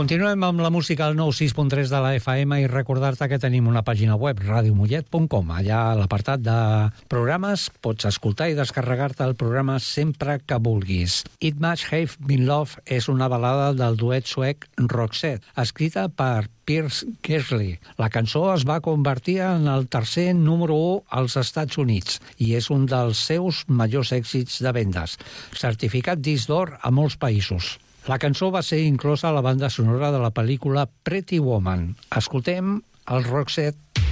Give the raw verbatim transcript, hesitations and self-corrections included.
Continuem amb la música al nou sis punt tres de la F M i recordar-te que tenim una pàgina web, radio mollet punt com. Allà a l'apartat de programes pots escoltar i descarregar-te el programa sempre que vulguis. It Must Have Been Love és una balada del duet suec Roxette, escrita per Pierce Gessle. La cançó es va convertir en el tercer número u als Estats Units i és un dels seus majors èxits de vendes, certificat disc d'or a molts països. La cançó va ser inclosa a la banda sonora de la pel·lícula Pretty Woman. Escoltem el Roxette.